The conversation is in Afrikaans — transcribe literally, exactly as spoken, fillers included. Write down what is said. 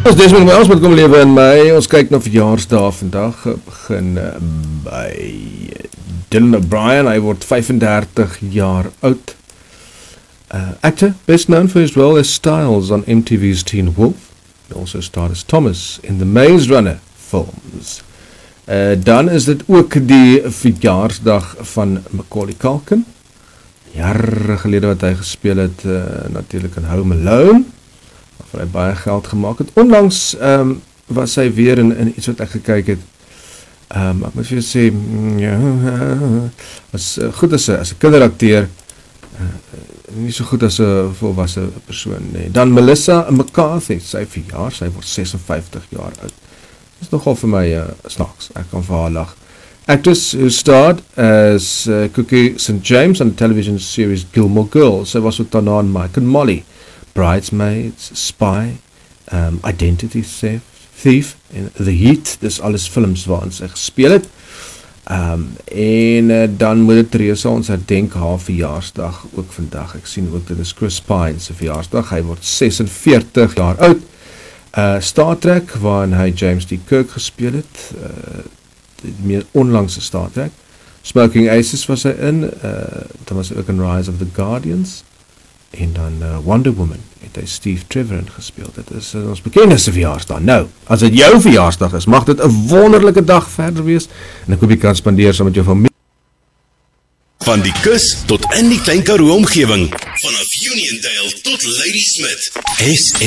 Ons Desmond met ons met kom lewe in my. Ons kyk na verjaarsdae vandag. Begin uh, by Dylan O'Brien. Hy word vyfendertig jaar oud. Uh, actor, best known for his role as Styles on M T V's Teen Wolf. He also starred as Thomas in the Maze Runner films. Uh, dan is dit ook die verjaarsdag van Macaulay Culkin. Jare gelede wat hy gespeel het, uh, natuurlijk in Home Alone. Waarvan hy baie geld gemaakt het. Onlangs um, was hy weer in, in iets wat ek gekyk het. Um, ek moet vir jou sê, ja, was uh, goed as 'n as 'n kinderacteur, uh, nie so goed as 'n volwasse persoon nie. Dan Melissa McCarthy, sy verjaar, sy word sesenvyftig jaar oud. Dit is nogal vir my uh, snaaks, ek kan vir haar lag. Actress who starred as uh, Cookie Saint James on the television series Gilmore Girls. Sy was ook daarna in Mike and Molly, Bridesmaids, Spy, um, Identity Theft, Thief en The Heat. Dis alles films waarin sy gespeel het. Um, en uh, dan Moeder Teresa, ons herdenk haar verjaarsdag ook vandag. Ek sien ook dit is Chris Pine se verjaarsdag. Hy word sesenveertig jaar oud. Uh, Star Trek, waarin hy James T. Kirk gespeel het. Uh, die meer onlangse Star Trek. Smoking Aces was hy in. Uh, dan was hy ook in Rise of the Guardians. En dan uh, Wonder Woman het hy Steve Trevor in gespeel. Dit is uh, ons bekendste verjaarsdag. Nou, as dit jou verjaarsdag is, mag dit 'n wonderlike dag verder wees. En ek hoop jy kan spandeer saam met jou familie. Van die kus tot in die Klein Karoo omgewing. Vanaf Uniondale tot Ladysmith. S